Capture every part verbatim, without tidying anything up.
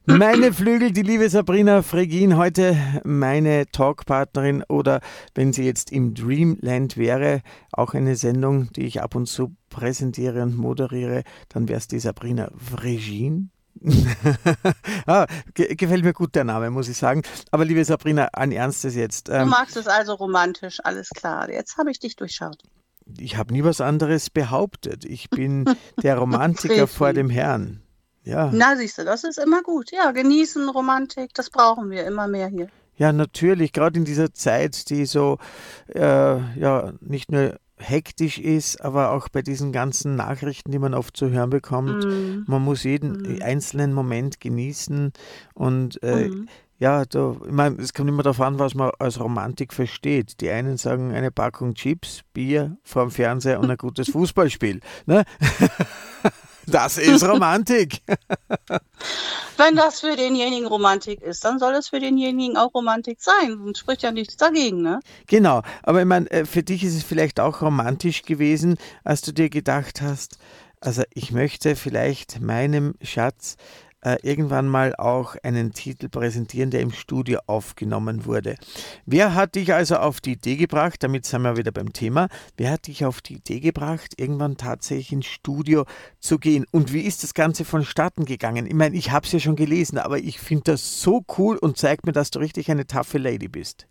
Meine Flügel, die liebe Sabrina Fregin, heute meine Talkpartnerin oder wenn sie jetzt im Dreamland wäre, auch eine Sendung, die ich ab und zu präsentiere und moderiere, dann wäre es die Sabrina Fregin. ah, ge gefällt mir gut der Name, muss ich sagen. Aber liebe Sabrina, ein Ernstes jetzt. Du Ähm, magst es also romantisch, alles klar. Jetzt habe ich dich durchschaut. ich habe nie was anderes behauptet. Ich bin der Romantiker vor Frevi. dem Herrn. Ja. Na, siehst du, das ist immer gut. Ja, genießen, Romantik, das brauchen wir immer mehr hier. Ja, natürlich, gerade in dieser Zeit, die so äh, ja nicht nur hektisch ist, aber auch bei diesen ganzen Nachrichten, die man oft zu hören bekommt. Mm, Man muss jeden mm, einzelnen Moment genießen und äh, mm. ja, da, ich meine, es kommt immer darauf an, was man als Romantik versteht. Die einen sagen eine Packung Chips, Bier vorm Fernseher und ein gutes Fußballspiel. Ne? Das ist Romantik. Wenn das für denjenigen Romantik ist, dann soll es für denjenigen auch Romantik sein. Und spricht ja nichts dagegen, ne? Genau, aber ich meine, äh, für dich ist es vielleicht auch romantisch gewesen, als du dir gedacht hast, also ich möchte vielleicht meinem Schatz äh, irgendwann mal auch einen Titel präsentieren, der im Studio aufgenommen wurde. Wer hat dich also auf die Idee gebracht, damit sind wir wieder beim Thema, wer hat dich auf die Idee gebracht, irgendwann tatsächlich ins Studio zu gehen? Und wie ist das Ganze vonstatten gegangen? Ich meine, ich habe es ja schon gelesen, aber ich finde das so cool und zeigt mir, dass du richtig eine taffe Lady bist.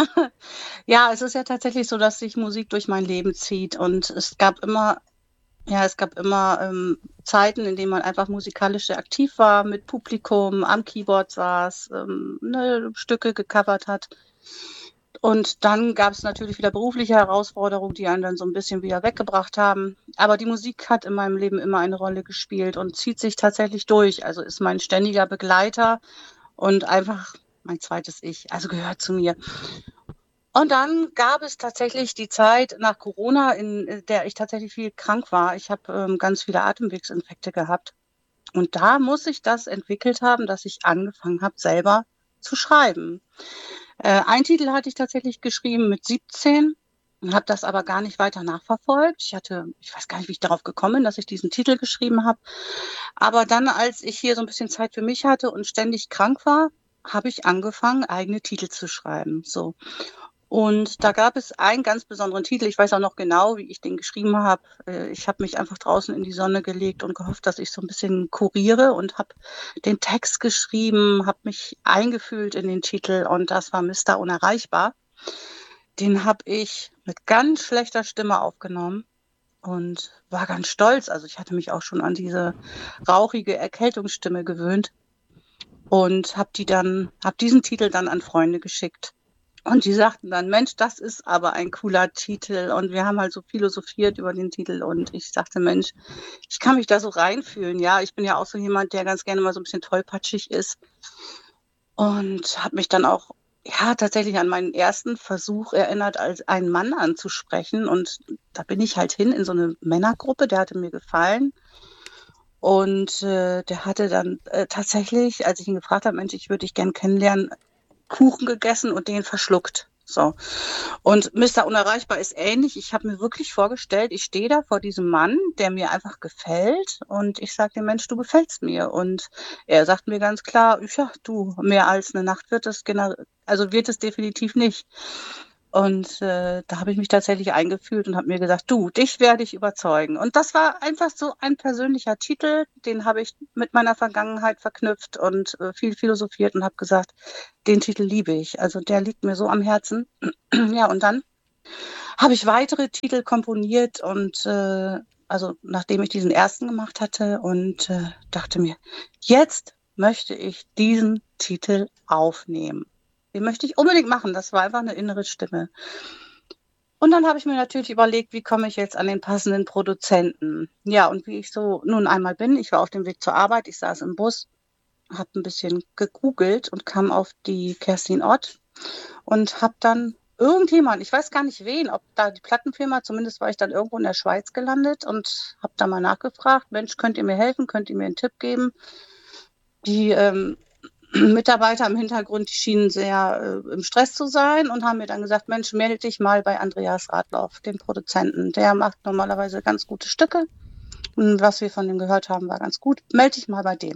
Ja, es ist ja tatsächlich so, dass sich Musik durch mein Leben zieht. Und es gab immer, ja, es gab immer ähm, Zeiten, in denen man einfach musikalisch sehr aktiv war, mit Publikum, am Keyboard saß, ähm, ne, Stücke gecovert hat. Und dann gab es natürlich wieder berufliche Herausforderungen, die einen dann so ein bisschen wieder weggebracht haben. Aber die Musik hat in meinem Leben immer eine Rolle gespielt und zieht sich tatsächlich durch. Also ist mein ständiger Begleiter und einfach mein zweites Ich, also gehört zu mir. Und dann gab es tatsächlich die Zeit nach Corona, in äh, der ich tatsächlich viel krank war. Ich habe ähm, ganz viele Atemwegsinfekte gehabt. Und da muss sich das entwickelt haben, dass ich angefangen habe, selber zu schreiben. Äh, einen Titel hatte ich tatsächlich geschrieben mit siebzehn und habe das aber gar nicht weiter nachverfolgt. Ich hatte, ich weiß gar nicht, wie ich darauf gekommen bin, dass ich diesen Titel geschrieben habe. Aber dann, als ich hier so ein bisschen Zeit für mich hatte und ständig krank war, habe ich angefangen, eigene Titel zu schreiben. So. Und da gab es einen ganz besonderen Titel. Ich weiß auch noch genau, wie ich den geschrieben habe. Äh, Ich habe mich einfach draußen in die Sonne gelegt und gehofft, dass ich so ein bisschen kuriere und habe den Text geschrieben, habe mich eingefühlt in den Titel und das war Mister Unerreichbar. Den habe ich mit ganz schlechter Stimme aufgenommen und war ganz stolz. Also ich hatte mich auch schon an diese rauchige Erkältungsstimme gewöhnt und habe die dann, habe diesen Titel dann an Freunde geschickt. Und die sagten dann, Mensch, das ist aber ein cooler Titel. Und wir haben halt so philosophiert über den Titel. Und ich sagte, Mensch, ich kann mich da so reinfühlen. Ja, ich bin ja auch so jemand, der ganz gerne mal so ein bisschen tollpatschig ist. Und habe mich dann auch, ja, tatsächlich an meinen ersten Versuch erinnert, als einen Mann anzusprechen. Und da bin ich halt hin in so eine Männergruppe, der hatte mir gefallen. Und äh, der hatte dann äh, tatsächlich, als ich ihn gefragt habe, Mensch, ich würde dich gern kennenlernen, Kuchen gegessen und den verschluckt. So. Und Mister Unerreichbar ist ähnlich. Ich habe mir wirklich vorgestellt, ich stehe da vor diesem Mann, der mir einfach gefällt. Und ich sage dem Mensch, du gefällst mir. Und er sagt mir ganz klar, ja, du, mehr als eine Nacht wird es gener also wird es definitiv nicht. Und äh, da habe ich mich tatsächlich eingefühlt und habe mir gesagt, du, dich werde ich überzeugen. Und das war einfach so ein persönlicher Titel, den habe ich mit meiner Vergangenheit verknüpft und äh, viel philosophiert und habe gesagt, den Titel liebe ich. Also der liegt mir so am Herzen. Ja, und dann habe ich weitere Titel komponiert und äh, also nachdem ich diesen ersten gemacht hatte und äh, dachte mir, jetzt möchte ich diesen Titel aufnehmen. Den möchte ich unbedingt machen. Das war einfach eine innere Stimme. Und dann habe ich mir natürlich überlegt, wie komme ich jetzt an den passenden Produzenten? Ja, und wie ich so nun einmal bin, ich war auf dem Weg zur Arbeit, ich saß im Bus, habe ein bisschen gegoogelt und kam auf die Kerstin Ott und habe dann irgendjemand, ich weiß gar nicht wen, ob da die Plattenfirma, zumindest war ich dann irgendwo in der Schweiz gelandet und habe da mal nachgefragt, Mensch, könnt ihr mir helfen, könnt ihr mir einen Tipp geben? Die ähm, Mitarbeiter im Hintergrund, die schienen sehr äh, im Stress zu sein und haben mir dann gesagt, Mensch, melde dich mal bei Andreas Radloff, dem Produzenten. Der macht normalerweise ganz gute Stücke. Und was wir von dem gehört haben, war ganz gut. Melde dich mal bei dem.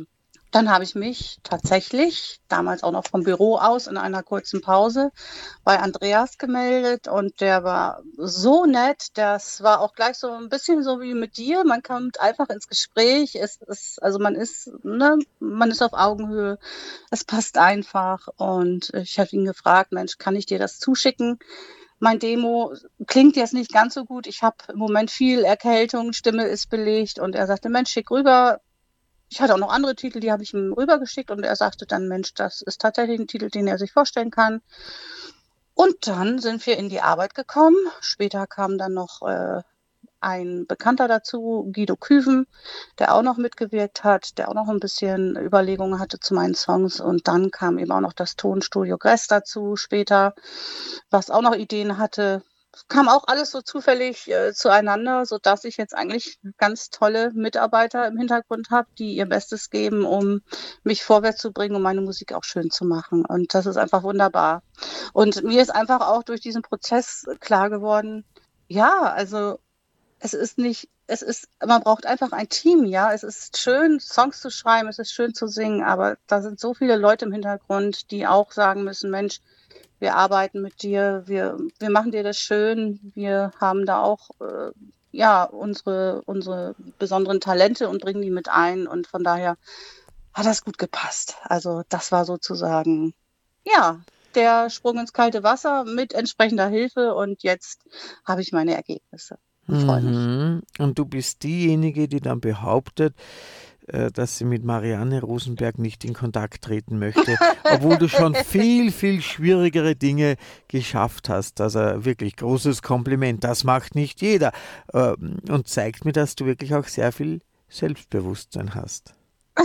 Dann habe ich mich tatsächlich, damals auch noch vom Büro aus, in einer kurzen Pause bei Andreas gemeldet und der war so nett. Das war auch gleich so ein bisschen so wie mit dir. Man kommt einfach ins Gespräch. Es ist, also man ist, ne, man ist auf Augenhöhe. Es passt einfach. Und ich habe ihn gefragt, Mensch, kann ich dir das zuschicken? Mein Demo klingt jetzt nicht ganz so gut. Ich habe im Moment viel Erkältung, Stimme ist belegt. Und er sagte, Mensch, schick rüber. Ich hatte auch noch andere Titel, die habe ich ihm rübergeschickt und er sagte dann, Mensch, das ist tatsächlich ein Titel, den er sich vorstellen kann. Und dann sind wir in die Arbeit gekommen. Später kam dann noch äh, ein Bekannter dazu, Guido Küven, der auch noch mitgewirkt hat, der auch noch ein bisschen Überlegungen hatte zu meinen Songs. Und dann kam eben auch noch das Tonstudio Gress dazu später, was auch noch Ideen hatte. Es kam auch alles so zufällig äh, zueinander, sodass ich jetzt eigentlich ganz tolle Mitarbeiter im Hintergrund habe, die ihr Bestes geben, um mich vorwärts zu bringen, um meine Musik auch schön zu machen. Und das ist einfach wunderbar. Und mir ist einfach auch durch diesen Prozess klar geworden, ja, also es ist nicht, es ist, man braucht einfach ein Team, ja. Es ist schön, Songs zu schreiben, es ist schön zu singen, aber da sind so viele Leute im Hintergrund, die auch sagen müssen, Mensch, wir arbeiten mit dir, wir, wir machen dir das schön, wir haben da auch äh, ja unsere, unsere besonderen Talente und bringen die mit ein und von daher hat das gut gepasst. Also das war sozusagen, ja, der Sprung ins kalte Wasser mit entsprechender Hilfe und jetzt habe ich meine Ergebnisse und freue mich. Mhm. Und du bist diejenige, die dann behauptet, äh, dass sie mit Marianne Rosenberg nicht in Kontakt treten möchte, obwohl du schon viel, viel schwierigere Dinge geschafft hast. Also wirklich großes Kompliment. Das macht nicht jeder. Ähm, Und zeigt mir, dass du wirklich auch sehr viel Selbstbewusstsein hast.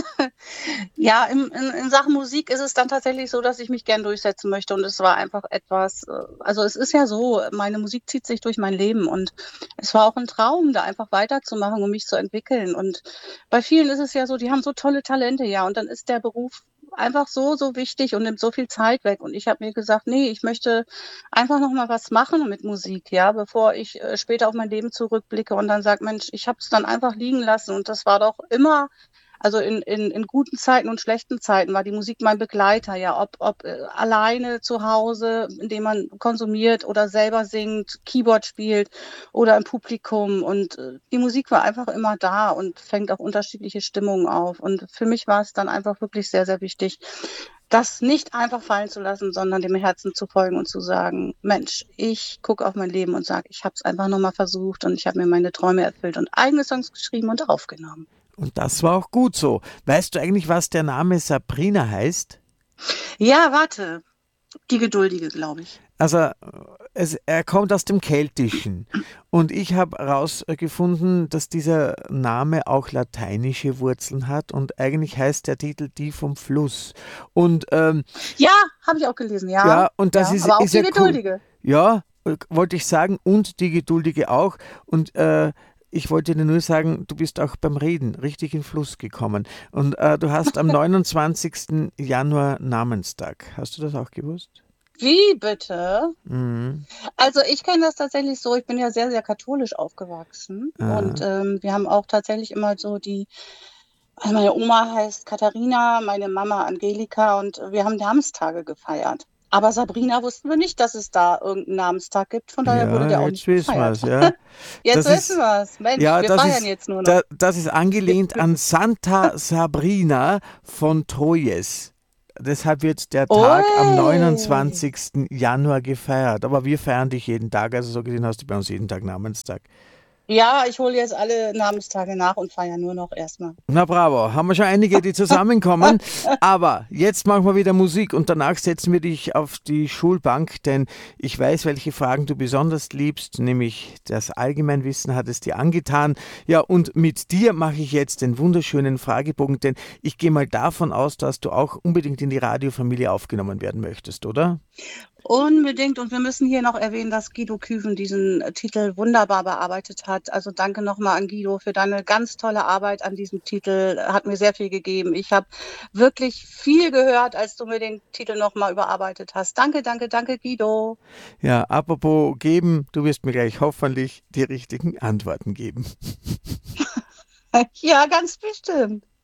Ja, in, in, in Sachen Musik ist es dann tatsächlich so, dass ich mich gern durchsetzen möchte und es war einfach etwas, äh, also es ist ja so, meine Musik zieht sich durch mein Leben und es war auch ein Traum, da einfach weiterzumachen und mich zu entwickeln und bei vielen ist es ja so, die haben so tolle Talente, ja, und dann ist der Beruf einfach so, so wichtig und nimmt so viel Zeit weg und ich habe mir gesagt, nee, ich möchte einfach noch mal was machen mit Musik, ja, bevor ich äh, später auf mein Leben zurückblicke und dann sage, Mensch, ich habe es dann einfach liegen lassen und das war doch immer also in, in, in guten Zeiten und schlechten Zeiten war die Musik mein Begleiter, ja, ob, ob äh, alleine zu Hause, indem man konsumiert oder selber singt, Keyboard spielt oder im Publikum. Und äh, die Musik war einfach immer da und fängt auch unterschiedliche Stimmungen auf. Und für mich war es dann einfach wirklich sehr, sehr wichtig, das nicht einfach fallen zu lassen, sondern dem Herzen zu folgen und zu sagen, Mensch, ich gucke auf mein Leben und sage, ich habe es einfach nochmal versucht und ich habe mir meine Träume erfüllt und eigene Songs geschrieben und aufgenommen. Und das war auch gut so. Weißt du eigentlich, was der Name Sabrina heißt? Ja, warte. Die Geduldige, glaube ich. Also es, er kommt aus dem Keltischen und ich habe herausgefunden, dass dieser Name auch lateinische Wurzeln hat und eigentlich heißt der Titel Die vom Fluss. Und ähm, Ja, habe ich auch gelesen, ja. ja, und das Ja, ist, aber auch ist die ja cool. Geduldige. Ja, äh, wollte ich sagen, und die Geduldige auch. Und äh, ich wollte dir nur sagen, du bist auch beim Reden richtig in Fluss gekommen. Und äh, du hast am neunundzwanzigsten Januar Namenstag. Hast du das auch gewusst? Wie bitte? Mhm. Also ich kenne das tatsächlich so, ich bin ja sehr, sehr katholisch aufgewachsen und Ah. ähm, wir haben auch tatsächlich immer so die, also meine Oma heißt Katharina, meine Mama Angelika und wir haben Namenstage gefeiert. Aber Sabrina wussten wir nicht, dass es da irgendeinen Namenstag gibt, von daher wurde Ja, der auch nicht jetzt wissen wir gefeiert. es, ja. Jetzt Das wissen ist, wir es. Mensch, ja, wir das feiern ist, jetzt nur noch. da, das ist angelehnt an Santa Sabrina von Troyes. Deshalb wird der Tag am Ui. neunundzwanzigsten Januar gefeiert. Aber wir feiern dich jeden Tag, also so gesehen hast du bei uns jeden Tag Namenstag. Ja, ich hole jetzt alle Namenstage nach und feiere nur noch erstmal. Na bravo, haben wir schon einige, die zusammenkommen. Aber jetzt machen wir wieder Musik und danach setzen wir dich auf die Schulbank, denn ich weiß, welche Fragen du besonders liebst, nämlich das Allgemeinwissen hat es dir angetan. Ja, und mit dir mache ich jetzt den wunderschönen Fragebogen, denn ich gehe mal davon aus, dass du auch unbedingt in die Radiofamilie aufgenommen werden möchtest, oder? Unbedingt. Und wir müssen hier noch erwähnen, dass Guido Küven diesen äh, Titel wunderbar bearbeitet hat. Also danke nochmal an Guido für deine ganz tolle Arbeit an diesem Titel. Hat mir sehr viel gegeben. Ich habe wirklich viel gehört, als du mir den Titel nochmal überarbeitet hast. Danke, danke, danke, Guido. Ja, apropos geben, du wirst mir gleich hoffentlich die richtigen Antworten geben. Ja, ganz bestimmt.